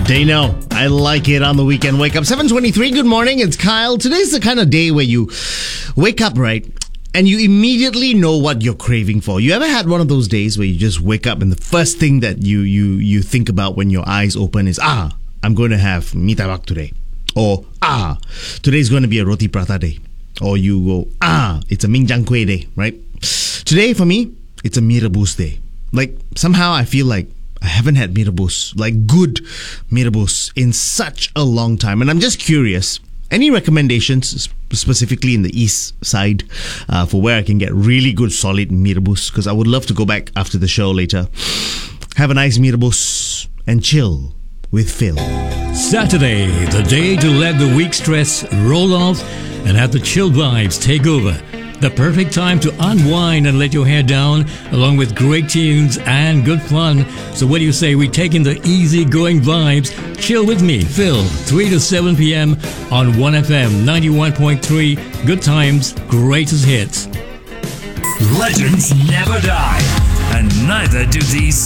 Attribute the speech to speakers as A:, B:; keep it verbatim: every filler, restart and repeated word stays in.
A: Dano, I like it on the weekend wake up. seven twenty-three, good morning, it's Kyle. Today's the kind of day where you wake up, right? And you immediately know what you're craving for. You ever had one of those days where you just wake up and the first thing that you you you think about when your eyes open is, ah, I'm going to have mee tai mak today. Or, ah, today's going to be a roti prata day. Or you go, ah, it's a Min Jang Kueh day, right? Today, for me, it's a mee rebus day. Like, somehow I feel like I haven't had mee rebus, like good mee rebus, in such a long time. And I'm just curious, any recommendations specifically in the east side uh, for where I can get really good solid mee rebus? Because I would love to go back after the show later, have a nice mee rebus and chill with Phil.
B: Saturday, the day to let the week stress roll off and have the chill vibes take over. The perfect time to unwind and let your hair down, along with great tunes and good fun. So what do you say we take in the easy-going vibes? Chill with me, Phil, three to seven p.m. on one F M ninety-one point three. Good times, greatest hits.
C: Legends never die, and neither do these